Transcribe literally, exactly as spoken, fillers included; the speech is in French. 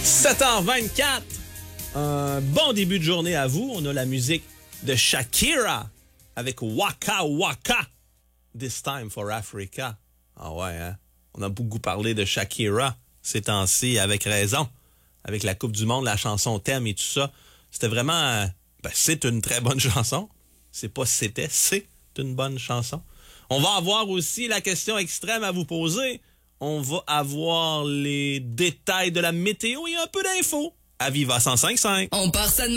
sept heures vingt-quatre. Un bon début de journée à vous. On a la musique de Shakira avec Waka Waka. This time for Africa. Ah ouais, hein? On a beaucoup parlé de Shakira ces temps-ci, avec raison. Avec la Coupe du Monde, la chanson thème et tout ça. C'était vraiment... Ben, c'est une très bonne chanson. C'est pas c'était, c'est une bonne chanson. On va avoir aussi la question extrême à vous poser. On va avoir les détails de la météo et un peu d'infos. À Viva cent cinq virgule cinq. On part ça de